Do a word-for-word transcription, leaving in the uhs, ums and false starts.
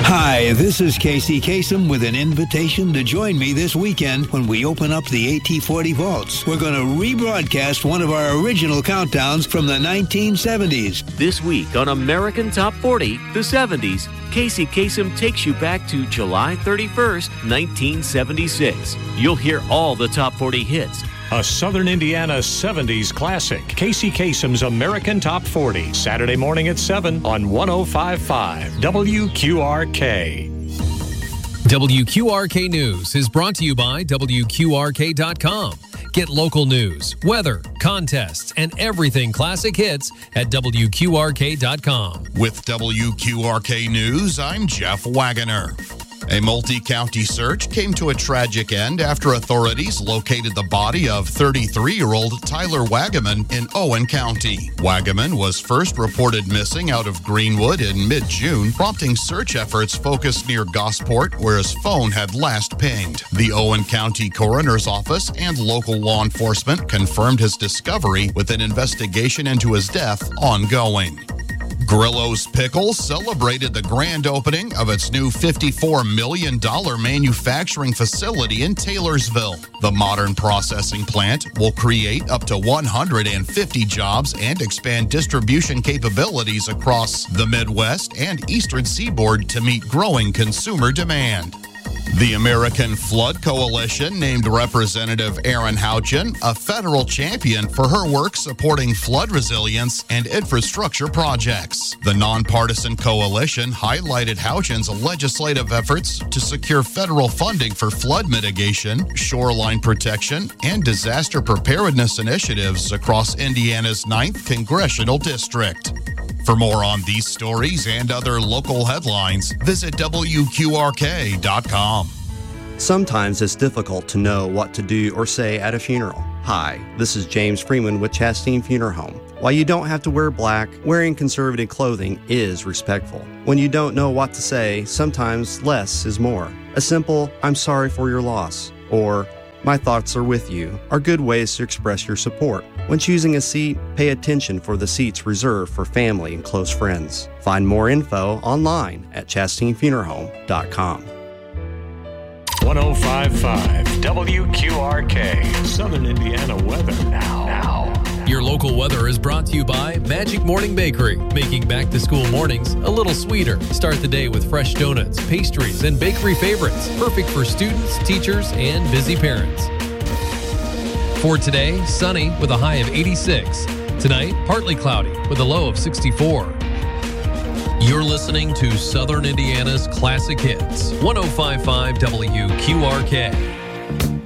Hi, this is Casey Kasem with an invitation to join me this weekend when we open up the A T forty vaults. We're going to rebroadcast one of our original countdowns from the nineteen seventies. This week on American Top forty, the seventies, Casey Kasem takes you back to July thirty-first, nineteen seventy-six. You'll hear all the top forty hits. A Southern Indiana seventies classic. Casey Kasem's American Top forty. Saturday morning at seven on one oh five point five W Q R K. W Q R K News is brought to you by W Q R K dot com. Get local news, weather, contests, and everything classic hits at W Q R K dot com. With W Q R K News, I'm Jeff Wagoner. A multi-county search came to a tragic end after authorities located the body of thirty-three-year-old Tyler Wagaman in Owen County. Wagaman was first reported missing out of Greenwood in mid-June, prompting search efforts focused near Gosport, where his phone had last pinged. The Owen County Coroner's Office and local law enforcement confirmed his discovery, with an investigation into his death ongoing. Grillo's Pickles celebrated the grand opening of its new fifty-four million dollars manufacturing facility in Taylorsville. The modern processing plant will create up to one hundred fifty jobs and expand distribution capabilities across the Midwest and Eastern Seaboard to meet growing consumer demand. The American Flood Coalition named Representative Erin Houchin a federal champion for her work supporting flood resilience and infrastructure projects. The nonpartisan coalition highlighted Houchin's legislative efforts to secure federal funding for flood mitigation, shoreline protection, and disaster preparedness initiatives across Indiana's ninth Congressional District. For more on these stories and other local headlines, visit W Q R K dot com. Sometimes it's difficult to know what to do or say at a funeral. Hi, this is James Freeman with Chastain Funeral Home. While you don't have to wear black, wearing conservative clothing is respectful. When you don't know what to say, sometimes less is more. A simple, "I'm sorry for your loss," or "My thoughts are with you," are good ways to express your support. When choosing a seat, pay attention for the seats reserved for family and close friends. Find more info online at chastain funeral home dot com. one oh five point five W Q R K. Southern Indiana weather now. Now. Your local weather is brought to you by Magic Morning Bakery, making back-to-school mornings a little sweeter. Start the day with fresh donuts, pastries, and bakery favorites, perfect for students, teachers, and busy parents. For today, sunny with a high of eighty-six. Tonight, partly cloudy with a low of sixty-four. You're listening to Southern Indiana's Classic Hits, one oh five point five W Q R K.